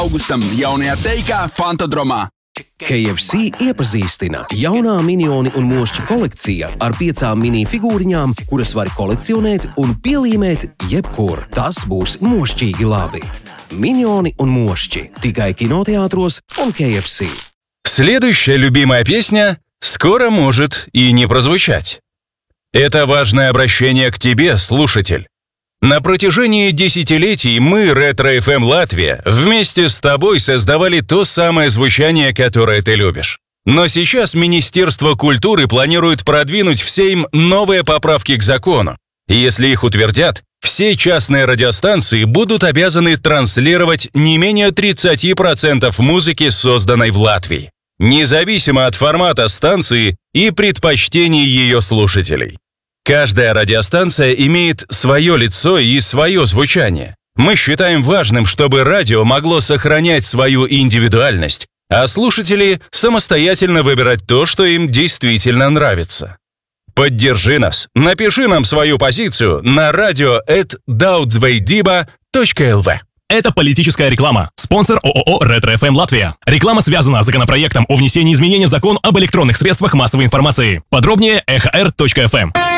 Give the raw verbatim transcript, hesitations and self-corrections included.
augustam jaunajā teikā Fantodromā. K F C iepazīstina jaunā minioni un mošķi kolekcija ar piecām mini figūriņām, kuras var kolekcionēt un pielīmēt jebkur. Tas būs mošķīgi labi. Minioni un mošķi tikai kinoteātros un K F C. Следующая любимая песня скоро может и не прозвучать. Это важное обращение к тебе, слушатель. На протяжении десятилетий мы, Ретро эф эм Латвия, вместе с тобой создавали то самое звучание, которое ты любишь. Но сейчас Министерство культуры планирует продвинуть в Сейм новые поправки к закону. И если их утвердят, все частные радиостанции будут обязаны транслировать не менее тридцать процентов музыки, созданной в Латвии, независимо от формата станции и предпочтений ее слушателей. Каждая радиостанция имеет свое лицо и свое звучание. Мы считаем важным, чтобы радио могло сохранять свою индивидуальность, а слушатели самостоятельно выбирать то, что им действительно нравится. Поддержи нас, напиши нам свою позицию на радио эт даудзвейдиба точка эл ви. Это политическая реклама. Спонсор ООО «Ретро эф эм Латвия». Реклама связана с законопроектом о внесении изменений в закон об электронных средствах массовой информации. Подробнее эхо эр точка эф эм.